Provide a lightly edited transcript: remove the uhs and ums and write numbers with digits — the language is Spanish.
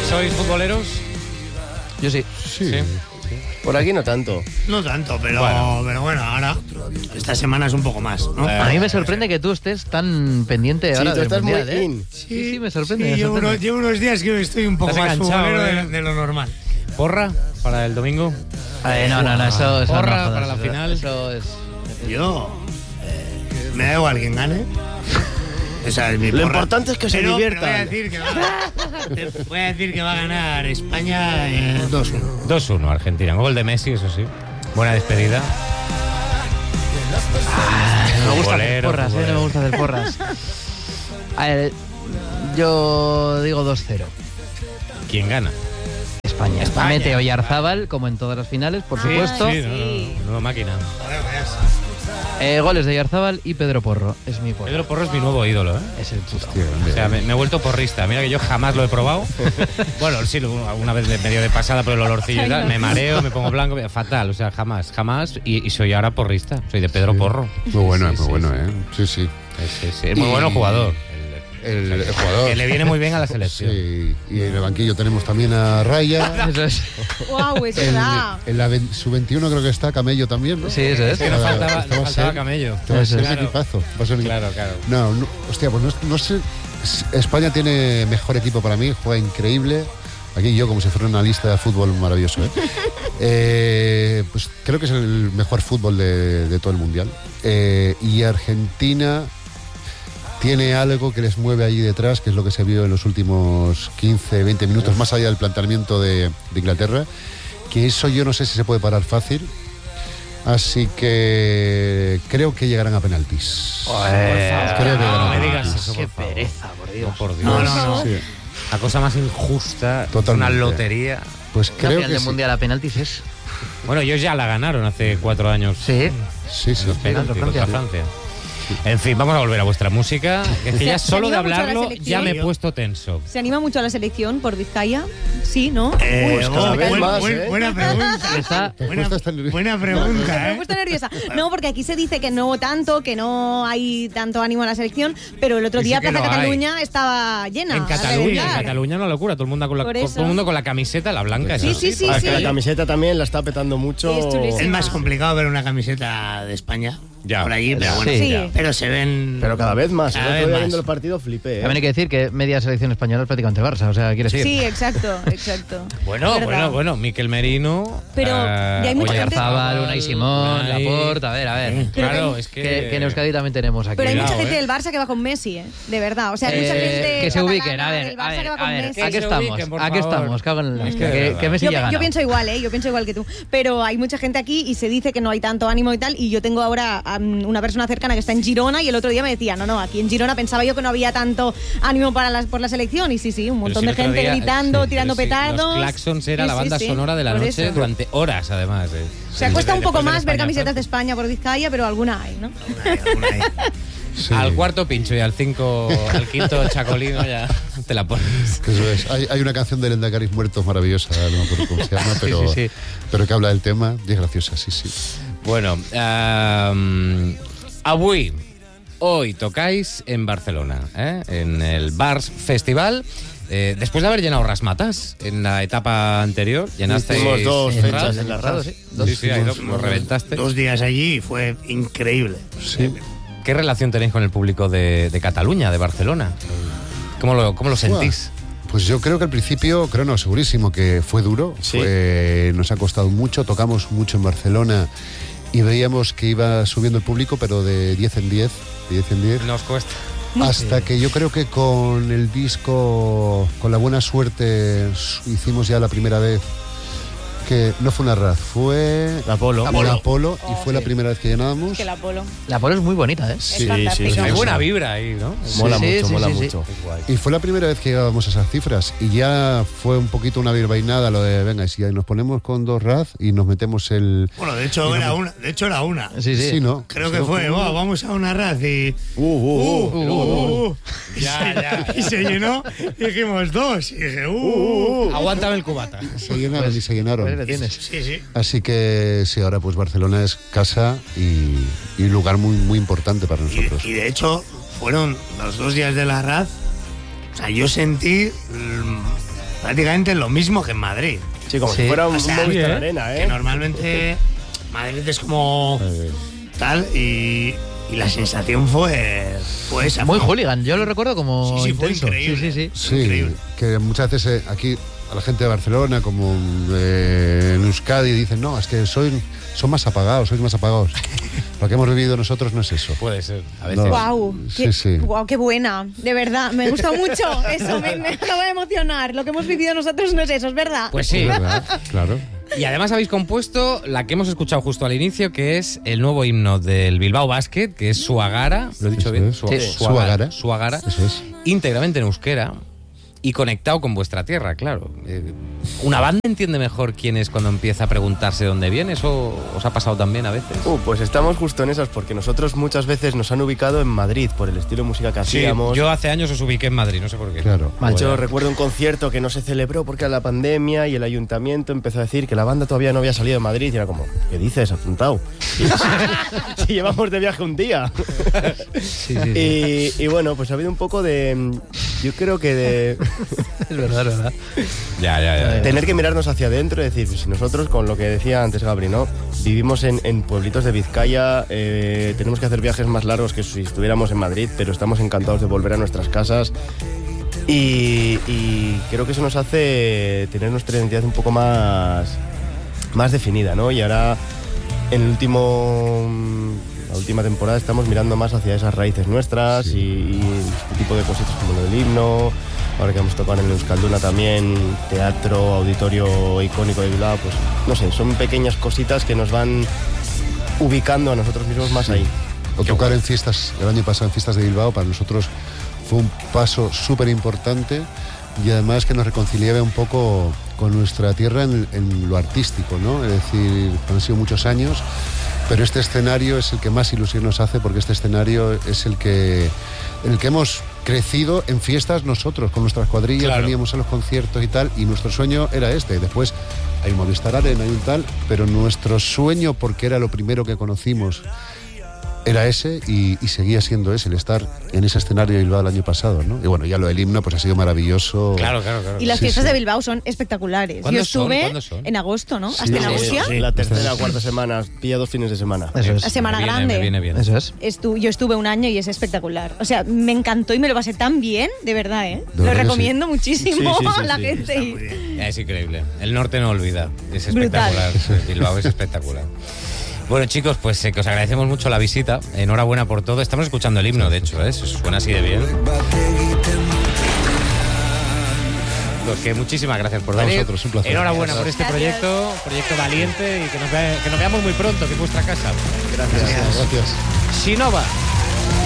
¿Sois futboleros? Yo sí. Sí. Por aquí no tanto. No tanto, pero bueno, ahora esta semana es un poco más, ¿no? A mí me sorprende que tú estés tan pendiente Sí, ahora tú del estás mundial, muy in. Sí, me sorprende. Sí, me llevo sorprende. unos días que estoy un poco ¿Estás más enganchado, futbolero de lo normal. ¿Porra para el domingo? No, eso Porra no jodas, para la final. Eso es... Yo me da igual quien gane. Esa es mi Lo porra. importante es que se diviertan. Voy a decir que va a ganar España 2-1. 2-1 Argentina. Gol de Messi, eso sí. Buena despedida. Me gusta hacer Futbolero, porras, no me futbolero. gusta hacer porras. A ver, yo digo 2-0. ¿Quién gana? España. Mete Oyarzábal, como en todas las finales, por supuesto. Sí, no, máquina. Goles de Oyarzábal y Pedro Porro. Es mi porro. Pedro Porro es mi nuevo ídolo, ¿eh? Es el puto. O sea, me he vuelto porrista. Mira que yo jamás lo he probado. Bueno, sí, alguna vez medio de pasada por el olorcillo y tal. Me mareo, me pongo blanco. Fatal, o sea, jamás. Y soy ahora porrista. Soy de Pedro Porro. Muy bueno, Sí, muy bueno, sí. ¿eh? Sí, sí. Sí, es muy bueno jugador. El jugador. Que le viene muy bien a la selección. Sí, y en el banquillo tenemos también a Raya. Eso es. ¡Wow! Es verdad. En la Sub-21 creo que está Camello también, ¿no? Sí, eso es. Es que nos faltaba, Este va a nos faltaba ser- Camello. este va a ser un Claro. equipazo. Va a ser un Claro, claro. No, hostia, pues no sé. España tiene mejor equipo para mí, juega increíble. Aquí yo, como si fuera una lista de fútbol maravilloso, ¿eh? Pues creo que es el mejor fútbol de todo el mundial. Y Argentina tiene algo que les mueve allí detrás, que es lo que se vio en los últimos 15, 20 minutos, más allá del planteamiento de Inglaterra, que eso yo no sé si se puede parar fácil. Así que creo que llegarán a penaltis. Creo que No llegarán me a digas penaltis. eso, Qué por favor. pereza, por Dios. No, por Dios. No. Sí. La cosa más injusta, Totalmente. es una lotería. Pues La creo final que del sí. mundial a penaltis es. Bueno, ellos ya la ganaron hace 4 años. Sí. Sí, sí. Penalti contra contra Francia. En fin, vamos a volver a vuestra música. Es que ya Se solo de anima mucho a la hablarlo selección. ya me he puesto tenso. ¿Se anima mucho a la selección por Vizcaya? Sí, ¿no? Pues cada vez más, ¿eh? Buena pregunta. Está- Buena pregunta, Me he ¿eh? puesto nerviosa. No, porque aquí se dice que no tanto, que no hay tanto ánimo a la selección, pero el otro Sí día que Plaza lo hay. Cataluña estaba llena. En a Cataluña, reventar. una locura. Todo el mundo Por eso. todo el mundo con la camiseta, la blanca. Sí, eso sí, sí, Ah, sí. que la camiseta también la está petando mucho. Es chulísima. Es más complicado ver una camiseta de España Ya. por allí, pero bueno. Sí. Sí. Pero se ven. Pero cada vez más. El Cada otro vez día más. viendo el partido flipé, ¿eh? También hay que decir que media selección española es prácticamente Barça, o sea, quiere decir. Sí, exacto. Bueno, Miquel Merino. Pero ya hay mucha gente- Oyarzábal, Unai Simón, Unai. Laporta, a ver. Claro, es que. Que en Euskadi también tenemos aquí. Pero hay mucha Cuidado, gente del Barça que va con Messi, ¿eh? De verdad. O sea, hay mucha Eh, gente que se catalana ubiquen, a ver, del Barça que va a con ver, Messi. Que aquí se estamos, ubiquen, por aquí favor. estamos, cago en la Es hostia, que de verdad. que Messi ya Yo gana. pienso igual, yo pienso igual que tú. Pero hay mucha gente aquí y se dice que no hay tanto ánimo y tal. Y yo tengo ahora una persona cercana que está en Girona y el otro día me decía, no, aquí en Girona pensaba yo que no había tanto ánimo por la selección. Y sí, un montón Pero de si el otro gente día- gritando, sí, tirando pero sí, petardos. Los claxons era Sí, la banda sí, sonora de la por noche eso. durante horas, además. Se cuesta un poco Después del más ver España camisetas de Francia. España por Vizcaya, pero alguna hay, ¿no? Sí. Al cuarto pincho y al quinto chacolino ya te la pones. Eso es. Hay una canción de Lendacaris Muertos maravillosa, no me acuerdo cómo se llama, pero, sí. pero que habla del tema y es graciosa, sí. Bueno, hoy tocáis en Barcelona, en el Bars Festival. Después de haber llenado Rasmatas en la etapa anterior, llenasteis. Hicimos dos en fechas Ras. en la RAS. Sí, ahí lo reventaste. 2 días allí y fue increíble. Sí. ¿Qué relación tenéis con el público de Cataluña, de Barcelona? ¿Cómo lo sentís? Pues yo creo que al principio, segurísimo que fue duro. Sí. Nos ha costado mucho, tocamos mucho en Barcelona y veíamos que iba subiendo el público, pero de 10 en 10, Nos cuesta. hasta que yo creo que con el disco, con la buena suerte, hicimos ya la primera vez, que no fue una RAZ, fue La Apolo. la Apolo, y fue la primera vez que llenábamos. Que la Polo. La Polo es muy bonita, ¿eh? Sí, fantástico. sí, Hay sí. buena vibra ahí, ¿no? Mola Sí, mucho, sí, mola sí, sí. mucho. Y fue la primera vez que llegábamos a esas cifras. Y ya fue un poquito una virvainada lo de, venga, y si nos ponemos con 2 RAZ y nos metemos el... Bueno, de hecho era una. Sí, ¿no? Creo que fue, vamos a una RAZ y. Ya. Y se llenó y dijimos 2. Y dije, Aguántame el cubata. Se llenaron y se llenaron. Pues le tienes. Sí. Así que sí, ahora pues Barcelona es casa y lugar muy, muy importante para nosotros. Y de hecho, fueron los 2 días de la RAZ. O sea, yo sentí prácticamente lo mismo que en Madrid. Sí, como Sí. si fuera un O sea, Movistar Arena, Que normalmente Madrid es como tal y la sensación fue esa. Muy hooligan, yo lo recuerdo como Sí, fue intenso. increíble. Sí. Sí, Increíble. que muchas veces aquí a la gente de Barcelona, como en Euskadi, dicen, no, es que son más apagados, sois más apagados. Lo que hemos vivido nosotros no es eso. Puede ser, a veces. No. Guau, Sí. Guau, qué buena, de verdad, me gustó mucho eso, me acaba de emocionar. Lo que hemos vivido nosotros no es eso, es verdad. Pues sí. Es verdad, claro. Y además habéis compuesto la que hemos escuchado justo al inicio, que es el nuevo himno del Bilbao Basket, que es Suagara, ¿lo he dicho Eso bien? es. Sí. Suagara. Suagara, Eso es. íntegramente en euskera y conectado con vuestra tierra, claro. ¿Una banda entiende mejor quién es cuando empieza a preguntarse dónde viene? ¿Eso os ha pasado también a veces? Pues estamos justo en esas, porque nosotros muchas veces nos han ubicado en Madrid por el estilo de música que Sí, hacíamos. yo hace años os ubiqué en Madrid, no sé por qué. Claro. De hecho, recuerdo un concierto que no se celebró porque era la pandemia y el ayuntamiento empezó a decir que la banda todavía no había salido de Madrid y era como, ¿qué dices, apuntado? Si llevamos de viaje un día. Y bueno, pues ha habido un poco de, yo creo que de Es verdad. Ya. tener que mirarnos hacia adentro y decir, pues, si nosotros, con lo que decía antes Gabri, ¿no? Vivimos en pueblitos de Vizcaya, tenemos que hacer viajes más largos que si estuviéramos en Madrid, pero estamos encantados de volver a nuestras casas. Y creo que eso nos hace tener nuestra identidad un poco más definida, ¿no? Y ahora, en la última temporada, estamos mirando más hacia esas raíces nuestras y este tipo de cositas como lo del himno. Ahora que vamos a tocar en Euskalduna también, teatro, auditorio icónico de Bilbao, pues no sé, son pequeñas cositas que nos van ubicando a nosotros mismos más ahí. O tocar en fiestas, el año pasado en fiestas de Bilbao, para nosotros fue un paso súper importante y además que nos reconciliaba un poco con nuestra tierra en lo artístico, ¿no? Es decir, han sido muchos años, pero este escenario es el que más ilusión nos hace porque este escenario es en el que hemos crecido en fiestas nosotros, con nuestras cuadrillas, Claro. veníamos a los conciertos y tal, y nuestro sueño era este. Después hay un Movistar Arena, hay un tal, pero nuestro sueño, porque era lo primero que conocimos, era ese y seguía siendo ese, el estar en ese escenario de Bilbao el año pasado, ¿no? Y bueno, ya lo del himno pues ha sido maravilloso. Claro. Y las Sí, fiestas sí. de Bilbao son espectaculares. ¿Cuándo Yo son? estuve ¿Cuándo son? en agosto, ¿no? Sí, Hasta en sí, Agusia. sí. La tercera o cuarta semana, pilla 2 fines de semana. Eso es. La semana Me grande. viene bien. Eso es. Yo estuve un año y es espectacular. O sea, me encantó y me lo pasé tan bien, de verdad, ¿eh? De Lo verdad que recomiendo muchísimo Sí, sí, sí, a la sí. gente. Muy bien. Es increíble. El norte no olvida. Es Brutal. espectacular. Bilbao es espectacular. Bueno, chicos, pues que os agradecemos mucho la visita. Enhorabuena por todo. Estamos escuchando el himno, de hecho, ¿eh? Suena así de bien. Pues que muchísimas gracias por A venir. vosotros, un placer. Enhorabuena por este Gracias. proyecto valiente y que nos veamos muy pronto, que es vuestra casa. Gracias. Gracias. Sinova.